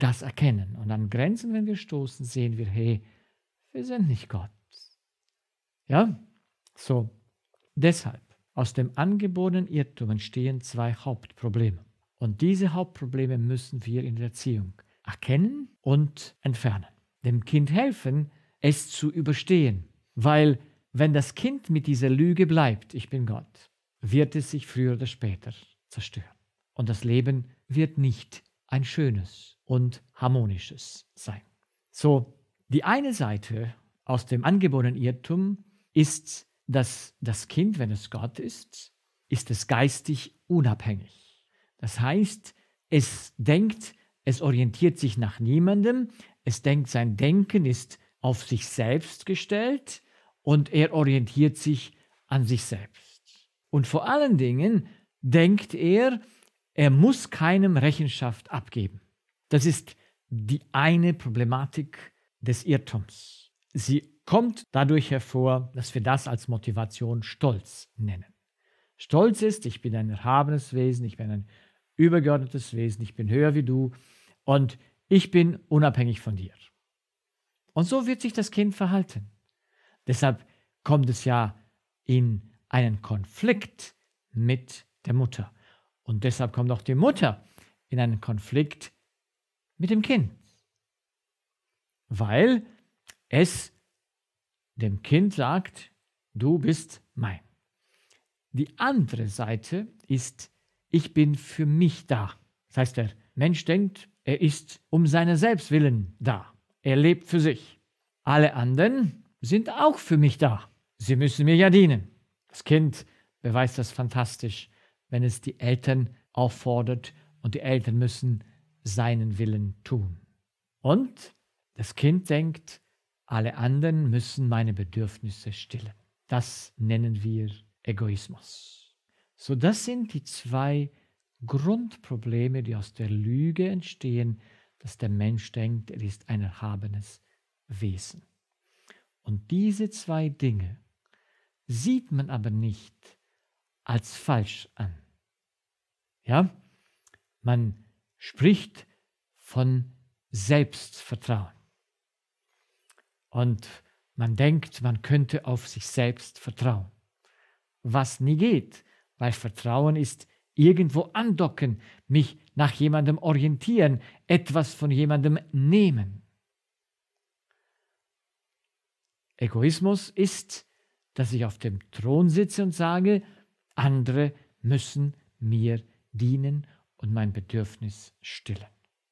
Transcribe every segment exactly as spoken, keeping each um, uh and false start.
das erkennen. Und an Grenzen, wenn wir stoßen, sehen wir, hey, wir sind nicht Gott. Ja, so. Deshalb, aus dem angeborenen Irrtum entstehen zwei Hauptprobleme. Und diese Hauptprobleme müssen wir in der Erziehung erkennen und entfernen. Dem Kind helfen, es zu überstehen. Weil, wenn das Kind mit dieser Lüge bleibt, ich bin Gott, wird es sich früher oder später zerstören. Und das Leben wird nicht ein schönes und harmonisches sein. So, die eine Seite aus dem angeborenen Irrtum ist, dass das Kind, wenn es Gott ist, ist es geistig unabhängig. Das heißt, es denkt, es orientiert sich nach niemandem, es denkt, sein Denken ist auf sich selbst gestellt und er orientiert sich an sich selbst. Und vor allen Dingen denkt er, er muss keinem Rechenschaft abgeben. Das ist die eine Problematik des Irrtums. Sie kommt dadurch hervor, dass wir das als Motivation Stolz nennen. Stolz ist, ich bin ein erhabenes Wesen, ich bin ein übergeordnetes Wesen, ich bin höher wie du und ich bin unabhängig von dir. Und so wird sich das Kind verhalten. Deshalb kommt es ja in einen Konflikt mit der Mutter. Und deshalb kommt auch die Mutter in einen Konflikt mit dem Kind. Weil es dem Kind sagt, du bist mein. Die andere Seite ist, ich bin für mich da. Das heißt, der Mensch denkt, er ist um seiner selbst willen da. Er lebt für sich. Alle anderen sind auch für mich da. Sie müssen mir ja dienen. Das Kind beweist das fantastisch, wenn es die Eltern auffordert und die Eltern müssen seinen Willen tun. Und das Kind denkt, alle anderen müssen meine Bedürfnisse stillen. Das nennen wir Egoismus. So, das sind die zwei Grundprobleme, die aus der Lüge entstehen, dass der Mensch denkt, er ist ein erhabenes Wesen. Und diese zwei Dinge sieht man aber nicht als falsch an. Ja, man spricht von Selbstvertrauen. Und man denkt, man könnte auf sich selbst vertrauen. Was nie geht, weil Vertrauen ist irgendwo andocken, mich nach jemandem orientieren, etwas von jemandem nehmen. Egoismus ist, dass ich auf dem Thron sitze und sage, andere müssen mir dienen und mein Bedürfnis stillen.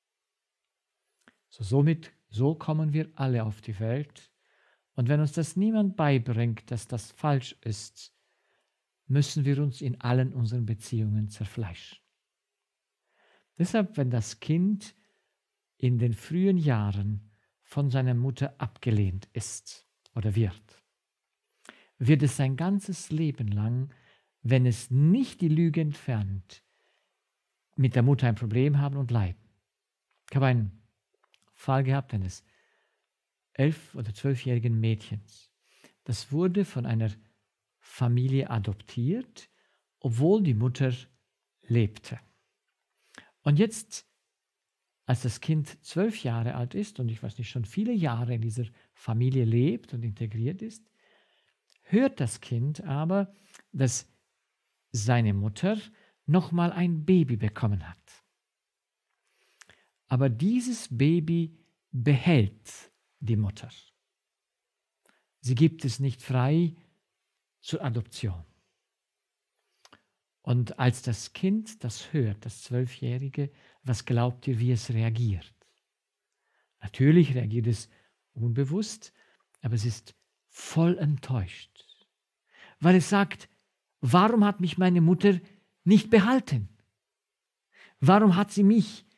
So, somit, so kommen wir alle auf die Welt. Und wenn uns das niemand beibringt, dass das falsch ist, müssen wir uns in allen unseren Beziehungen zerfleischen. Deshalb, wenn das Kind in den frühen Jahren von seiner Mutter abgelehnt ist oder wird, wird es sein ganzes Leben lang, wenn es nicht die Lüge entfernt, mit der Mutter ein Problem haben und leiden. Ich habe einen Fall gehabt eines elf- oder zwölfjährigen Mädchens. Das wurde von einer Familie adoptiert, obwohl die Mutter lebte. Und jetzt, als das Kind zwölf Jahre alt ist und ich weiß nicht, schon viele Jahre in dieser Familie lebt und integriert ist, hört das Kind aber, dass seine Mutter nochmal ein Baby bekommen hat. Aber dieses Baby behält die Mutter. Sie gibt es nicht frei zur Adoption. Und als das Kind das hört, das Zwölfjährige, was glaubt ihr, wie es reagiert? Natürlich reagiert es unbewusst, aber es ist voll enttäuscht, weil es sagt, warum hat mich meine Mutter nicht behalten? Warum hat sie mich